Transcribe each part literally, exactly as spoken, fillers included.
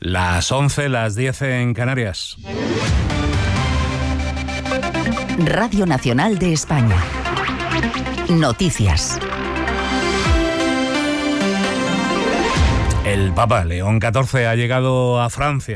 Las once, las diez en Canarias. Radio Nacional de España. Noticias. El Papa León catorce ha llegado a Francia.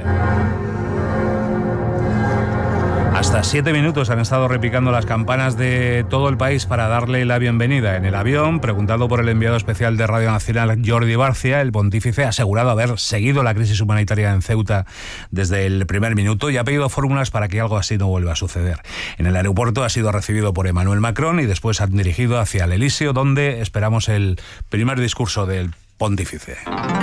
Hasta siete minutos han estado repicando las campanas de todo el país para darle la bienvenida. En el avión, preguntado por el enviado especial de Radio Nacional, Jordi Barcia, el pontífice ha asegurado haber seguido la crisis humanitaria en Ceuta desde el primer minuto y ha pedido fórmulas para que algo así no vuelva a suceder. En el aeropuerto ha sido recibido por Emmanuel Macron y después han dirigido hacia el Elíseo, donde esperamos el primer discurso del pontífice.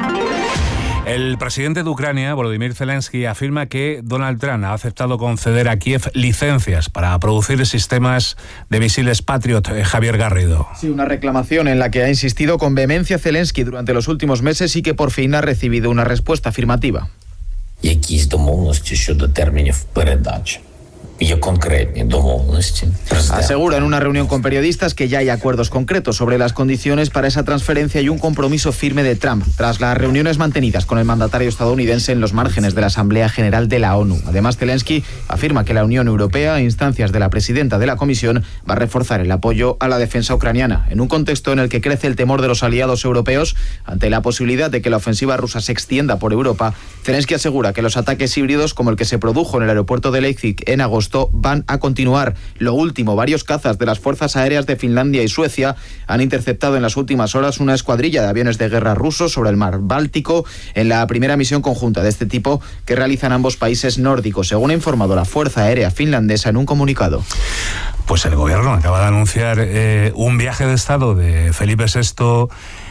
El presidente de Ucrania, Volodymyr Zelensky, afirma que Donald Trump ha aceptado conceder a Kiev licencias para producir sistemas de misiles Patriot. Javier Garrido. Sí, una reclamación en la que ha insistido con vehemencia Zelensky durante los últimos meses y que por fin ha recibido una respuesta afirmativa. Якісь домовленості щодо термінів передачі. Є конкретні домовленості. Asegura en una reunión con periodistas que ya hay acuerdos concretos sobre las condiciones para esa transferencia y un compromiso firme de Trump tras las reuniones mantenidas con el mandatario estadounidense en los márgenes de la Asamblea General de la ONU. Además, Zelensky afirma que la Unión Europea, a instancias de la presidenta de la Comisión, va a reforzar el apoyo a la defensa ucraniana, en un contexto en el que crece el temor de los aliados europeos ante la posibilidad de que la ofensiva rusa se extienda por Europa. Zelensky asegura que los ataques híbridos, como el que se produjo en el aeropuerto de Leipzig en agosto, van a continuar. Lo último, varios cazas de las fuerzas aéreas de Finlandia y Suecia han interceptado en las últimas horas una escuadrilla de aviones de guerra rusos sobre el mar Báltico en la primera misión conjunta de este tipo que realizan ambos países nórdicos, según ha informado la Fuerza Aérea Finlandesa en un comunicado. Pues el gobierno acaba de anunciar eh, un viaje de Estado de Felipe sexto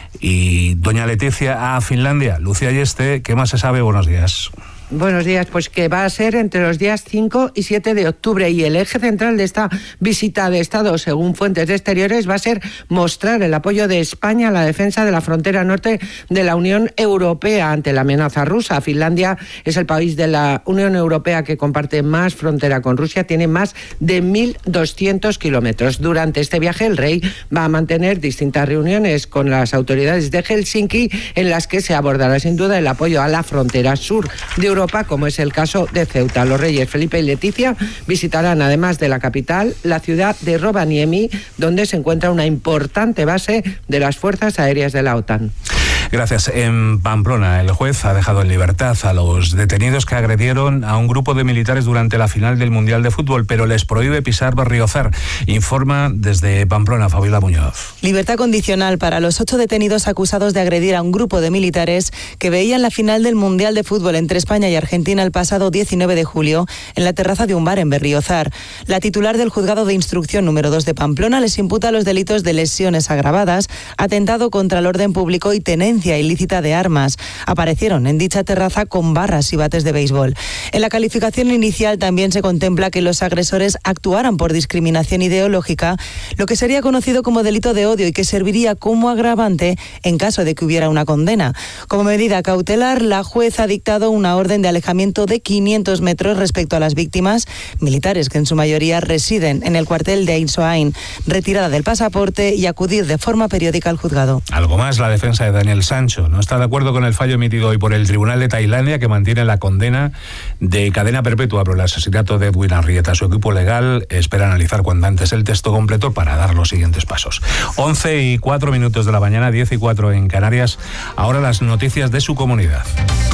y doña Leticia a Finlandia. Lucía Yeste, ¿qué más se sabe? Buenos días. Buenos días, pues que va a ser entre los días cinco y siete de octubre y el eje central de esta visita de Estado, según fuentes de exteriores, va a ser mostrar el apoyo de España a la defensa de la frontera norte de la Unión Europea ante la amenaza rusa. Finlandia es el país de la Unión Europea que comparte más frontera con Rusia, tiene más de mil doscientos kilómetros. Durante este viaje el rey va a mantener distintas reuniones con las autoridades de Helsinki en las que se abordará sin duda el apoyo a la frontera sur de Europa, como es el caso de Ceuta. Los reyes Felipe y Leticia visitarán, además de la capital, la ciudad de Rovaniemi, donde se encuentra una importante base de las fuerzas aéreas de la OTAN. Gracias. En Pamplona, el juez ha dejado en libertad a los detenidos que agredieron a un grupo de militares durante la final del Mundial de Fútbol, pero les prohíbe pisar Berriozar. Informa desde Pamplona Fabiola Muñoz. Libertad condicional para los ocho detenidos acusados de agredir a un grupo de militares que veían la final del Mundial de Fútbol entre España y Argentina el pasado diecinueve de julio en la terraza de un bar en Berriozar. La titular del Juzgado de Instrucción número dos de Pamplona les imputa los delitos de lesiones agravadas, atentado contra el orden público y tenencia ilícita de armas. Aparecieron en dicha terraza con barras y bates de béisbol. En la calificación inicial también se contempla que los agresores actuaran por discriminación ideológica, lo que sería conocido como delito de odio y que serviría como agravante en caso de que hubiera una condena. Como medida cautelar, la juez ha dictado una orden de alejamiento de quinientos metros respecto a las víctimas, militares que en su mayoría residen en el cuartel de Ain Soain, retirada del pasaporte y acudir de forma periódica al juzgado. Algo más, la defensa de Daniel Sancho no está de acuerdo con el fallo emitido hoy por el Tribunal de Tailandia, que mantiene la condena de cadena perpetua por el asesinato de Edwin Arrieta. Su equipo legal espera analizar cuanto antes el texto completo para dar los siguientes pasos. once y cuatro minutos de la mañana, diez y cuatro en Canarias. Ahora las noticias de su comunidad.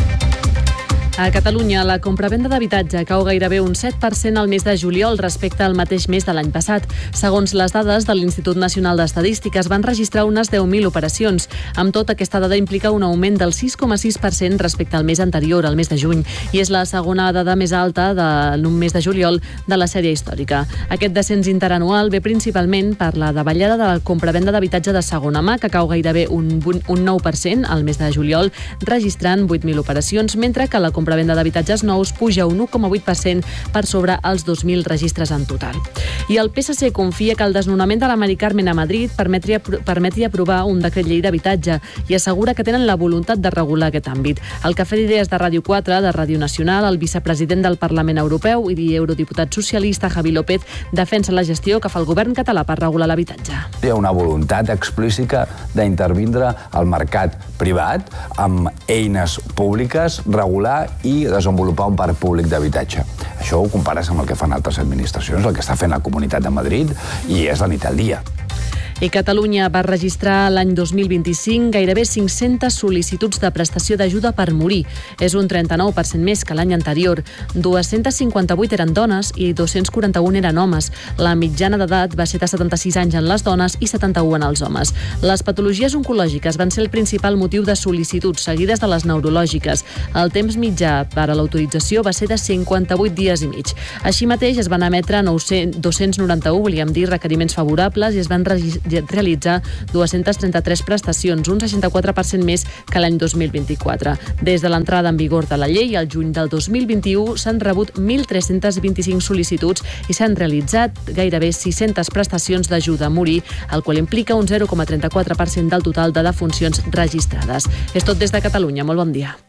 A Catalunya, la compravenda d'habitatge cau gairebé un set per cent al mes de juliol respecte al mateix mes de l'any passat. Segons les dades de l'Institut Nacional d'Estadístiques, van registrar unes deu mil operacions. Amb tot, aquesta dada implica un augment del sis coma sis per cent respecte al mes anterior, al mes de juny, i és la segona dada més alta en un mes de juliol de la sèrie històrica. Aquest descens interanual ve principalment per la davallada de la compravenda d'habitatge de segona mà, que cau gairebé un nou per cent al mes de juliol, registrant vuit mil operacions, mentre que la compravenda compravenda d'habitatges nous puja un u coma vuit per cent per sobre els dos mil registres en total. I el P S C confia que el desnonament de la Mari Carmen a Madrid permetria, permeti aprovar un decret llei d'habitatge i assegura que tenen la voluntat de regular aquest àmbit. Al Cafè d'Idees de Ràdio quatre, de Ràdio Nacional, el vicepresident del Parlament Europeu i eurodiputat socialista Javi López defensa la gestió que fa el govern català per regular l'habitatge. Hi ha una voluntat explícita d'intervindre al mercat privat amb eines públiques, regular i desenvolupar un parc públic d'habitatge. Això ho compares amb el que fan altres administracions, el que està fent la Comunitat de Madrid, i és la nit al dia. I Catalunya va registrar l'any dos mil vint-i-cinc gairebé cinc-centes sol·licituds de prestació d'ajuda per morir. És un trenta-nou per cent més que l'any anterior. dues-centes cinquanta-vuit eren dones i dos-cents quaranta-un eren homes. La mitjana d'edat va ser de setanta-sis anys en les dones i setanta-u en els homes. Les patologies oncològiques van ser el principal motiu de sol·licituds, seguides de les neurològiques. El temps mitjà per a l'autorització va ser de cinquanta-vuit dies i mig. Així mateix es van emetre dos-cents noranta-u, volíem dir, requeriments favorables i es van registrar realitzar dues-centes trenta-tres prestacions, un seixanta-quatre per cent més que l'any dos mil vint-i-quatre. Des de l'entrada en vigor de la llei, al juny del dos mil vint-i-u, s'han rebut mil tres-cents vint-i-cinc sol·licituds i s'han realitzat gairebé sis-centes prestacions d'ajuda a morir, el qual implica un zero coma trenta-quatre per cent del total de defuncions registrades. És tot des de Catalunya. Molt bon dia.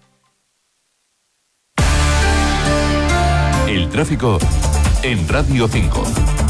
El tráfico en Radio cinco.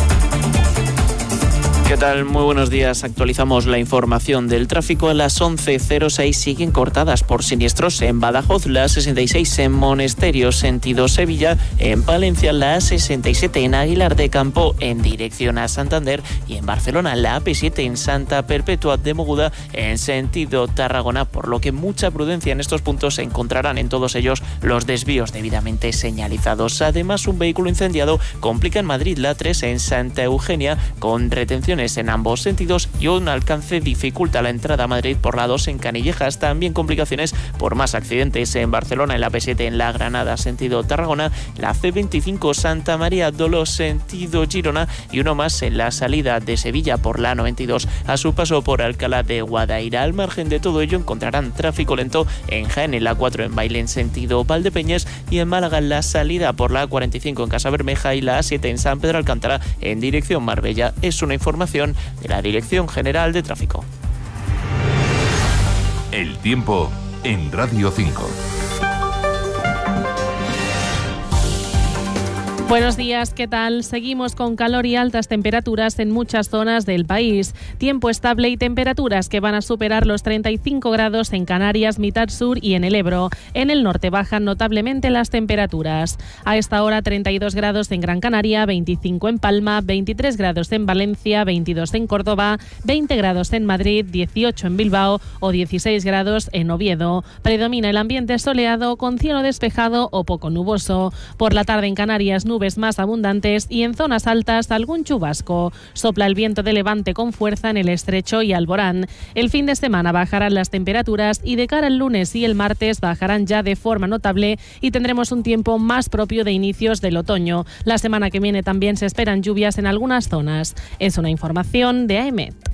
¿Qué tal? Muy buenos días. Actualizamos la información del tráfico. A las once cero seis siguen cortadas por siniestros en Badajoz, la A sesenta y seis en Monesterio, sentido Sevilla, en Palencia, la A sesenta y siete en Aguilar de Campo, en dirección a Santander, y en Barcelona, la A P siete en Santa Perpetua de Mogoda, en sentido Tarragona, por lo que mucha prudencia en estos puntos. Se encontrarán en todos ellos los desvíos debidamente señalizados. Además, un vehículo incendiado complica en Madrid la A tres en Santa Eugenia, con retención en ambos sentidos, y un alcance dificulta la entrada a Madrid por la dos en Canillejas. También complicaciones por más accidentes en Barcelona, en la A P siete en La Granada, sentido Tarragona, la C veinticinco Santa María Dolo, sentido Girona, y uno más en la salida de Sevilla por la noventa y dos a su paso por Alcalá de Guadaira. Al margen de todo ello, encontrarán tráfico lento en Jaén, en la cuatro en Bailén, sentido Valdepeñas, y en Málaga en la salida por la cuarenta y cinco en Casa Bermeja y la A siete en San Pedro Alcántara en dirección Marbella. Es una información de la Dirección General de Tráfico. El tiempo en Radio cinco. Buenos días, ¿qué tal? Seguimos con calor y altas temperaturas en muchas zonas del país. Tiempo estable y temperaturas que van a superar los treinta y cinco grados en Canarias, mitad sur y en el Ebro. En el norte bajan notablemente las temperaturas. A esta hora treinta y dos grados en Gran Canaria, veinticinco en Palma, veintitrés grados en Valencia, veintidós en Córdoba, veinte grados en Madrid, dieciocho en Bilbao o dieciséis grados en Oviedo. Predomina el ambiente soleado con cielo despejado o poco nuboso. Por la tarde en Canarias, nubes más abundantes y en zonas altas algún chubasco. Sopla el viento de levante con fuerza en el Estrecho y Alborán. El fin de semana bajarán las temperaturas y de cara al lunes y el martes bajarán ya de forma notable y tendremos un tiempo más propio de inicios del otoño. La semana que viene también se esperan lluvias en algunas zonas. Es una información de A E M E T.